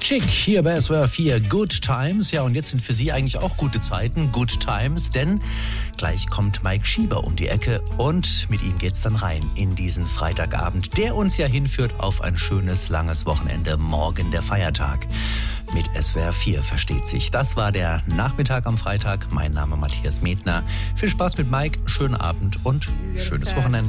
Schick, hier bei SWR 4 Good Times. Ja, und jetzt sind für Sie eigentlich auch gute Zeiten, Good Times, denn gleich kommt Mike Schieber um die Ecke und mit ihm geht's dann rein in diesen Freitagabend, der uns ja hinführt auf ein schönes, langes Wochenende. Morgen der Feiertag. Mit SWR 4 versteht sich. Das war der Nachmittag am Freitag. Mein Name Matthias Medner. Viel Spaß mit Mike, schönen Abend und schönes Wochenende.